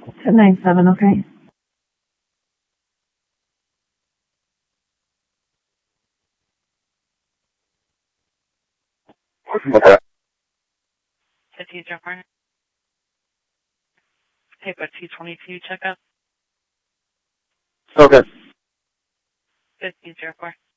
1097, okay. Okay. 1504. Tape a 222 checkup. Okay. 1504.